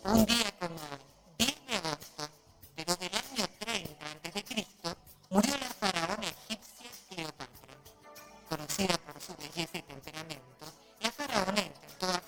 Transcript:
Un día como hoy, 10 de agosto, pero del año 30 a.C., murió la faraona egipcia Cleopatra. Conocida por su belleza y temperamento, la faraona